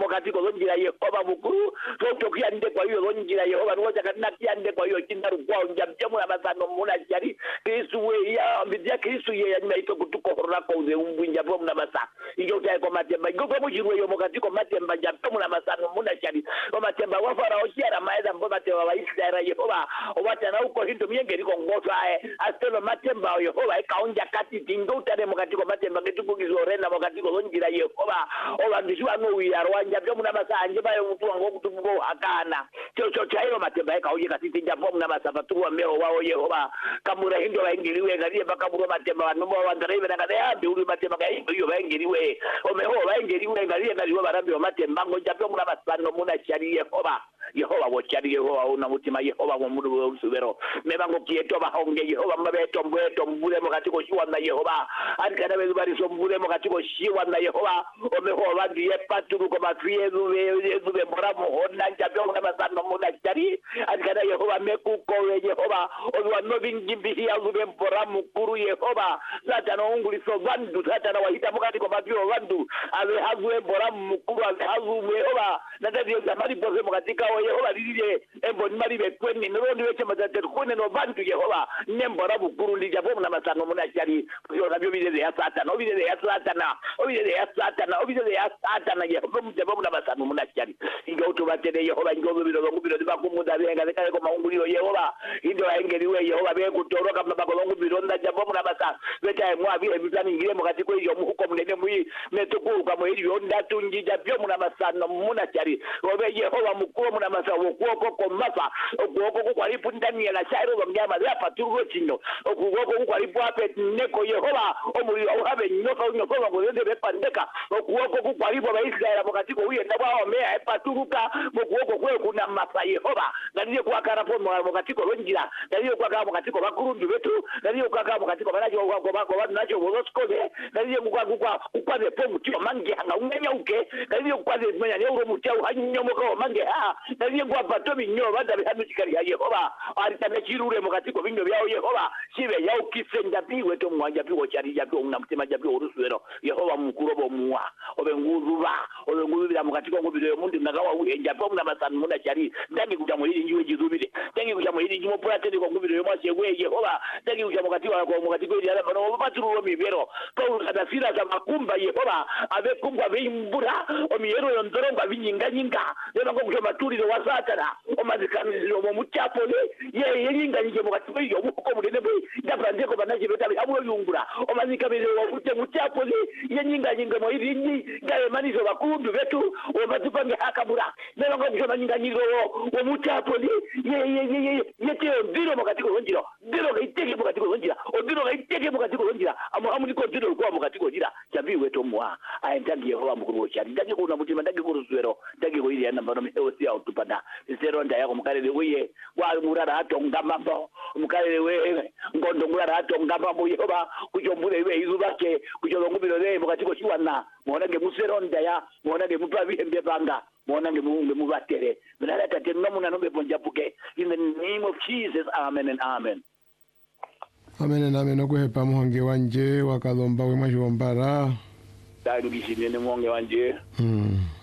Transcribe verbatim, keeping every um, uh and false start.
mukati kolonjira Yehova mukuru totokia nde kwa hiyo lonjira Yehova nuwaja katina kia nde kwa hiyo kindaru kwa njabja muna masano muna jari Kristu we ya mbidia Kristu ye ya nima ito kutuko horako uze umbu njabwa muna masa iyo utaye kwa matemba iyo kwa mujirwe yo mukati kwa matemba njabja muna masano muna jari kwa matemba wafara oshiara maeza mbo matemba wa Israela Yehova wata na uko hindu mienge liko ngoto ae astelo matemba Yehova eka onja kati tingo utane mukati kwa matemba ketuku kizorena mukati kolonjira Yehova owa ndishua nuwi ya rwanja pyo muna masa anjeba yo mtu wango kutubuko hakana chocho chayo matemba eka oje kasi tinjapo muna masa fatuwa meo wao Yehova kamura hindo wa ingiliwe ngaliye baka muro matemba wanumo wa ndarebe na kadea biuri matemba kaya hiyo wa ingiliwe omeho wa ingiliwe ngaliye ngaliwe barambi wa matemba ngoja pyo muna masa no muna chari Yehova Yehova wochari Yehova una mutima Yehova wa mudu wa usubero mebango kieto bahonge Yehova mabeto mbweto mbule mokati ko shiwa na Yehova alikana bezu bari so mbule mokati ko shiwa na Yehova omehova ndiye paturu ko mafie zube zube moramo honna njabyo na masano muna chari alikana Yehova mekuko we Yehova owa no binjimbi ya zube moramo kuru Yehova satana unguli so vandu satana wahita mokati ko mafio vandu ave hazwe moramo kuru ave hazwe Yehova nadadio zamani pose mokati ka Yehova liliye embo nimali bekweni nondi weche mazate kone no bantu Yehova nembora bukuru ndijabo na masano muna chari yo nabyo bizeze ya satana obizeze ya satana obizeze ya satana obizeze ya satana Yehova mujabo na masano muna chari inga utubatene Yehova ingo biro ngubiro bakumuda benga lekale ko maunguliro Yehova indo aengeliwe Yehova be kutoroka mabakolongo biro ndajabo na masano beta mwa bile bitani ngire mukati ko yo muhuko munene muyi netuku kamo iri ndatu njija byo muna masano muna chari obe Yehova mukuru muna masa okuoko ko masa okuoko ko kwalipu ndani ya shairo zo mnyama ya paturo chino okuoko ko kwalipu ape neko Yehova omuri au habe nyoka nyoka ngo zende bepandeka okuoko ko kwalipu ba Israela mukati ko uye ndabwa omea epaturuka okuoko kwe kuna masa Yehova ngaliye kwa karapo mukati ko lonjira ngaliye kwa karapo mukati ko bakurundu betu ngaliye kwa karapo mukati ko banacho ko ko ko banacho boloskode ngaliye kwa kwa kwa de pomu tio mangi hanga umenya uke ngaliye kwa de menya ne uro mutau hanyomoka mangi ha ngaliye kwa batomi nyo banda bihanu chikari ya Yehova aritane chirure mukati ko binyo byao Yehova sibe yao kisenja biwe to mwanja biwo chari ya biwo namutema ja biwo rusuero Yehova mukurobo muwa obe nguzuba obe nguzubira mukati ko ngubiro mundu nagawa uhenja po muna masanu muna chari ndangi kuja muhiri nyiwe jizubire ndangi kuja muhiri nyimo prate ko ngubiro yo mwase we Yehova ndangi kuja mukati wa ko mukati ko ya bano baturu mibero Paul kadafira za makumba Yehova abe kumbwa bimbura omiyero yo ndoronga binyinga nyinga yo ngo kuja maturi wa satana omazikaniziro mu muchapole ye yelinga nje mukati ko yo muko munene bwe ndabanje ko banaje betabi abo yungura omazikaniziro wa mute muchapole ye nyinga nyinga mo irinyi ngaye manizo bakundu betu omatupange hakabura nero ngo kuja nyinga nyiro wo muchapole ye ye ye yete ndiro mukati ko njiro ndiro gaiteke mukati ko njira ondiro gaiteke mukati ko njira amo amuni ko ndiro ko mukati ko njira chabiwe to mwa ayendangi Yehova mukuru wo chari ndage ko na mutima ndage ko rusuero ndage ko iri yana mbano meosi au tupada zero nda yako mukalele uye wa murara hato ngamambo mukalele we ngondo murara hato ngamambo Yehova kujombule we izubake kujolongubiro le mukati ko shiwana muonage musero nda ya muonage mupabi embe banga muonage muunge mubatere mnala tate nomuna nombe ponjapuke in the name of Jesus, amen and amen. Amen and amen. Okuhepa muhange wanje wakalomba we majiwambara Dadu gishine muhange wanje. Hmm.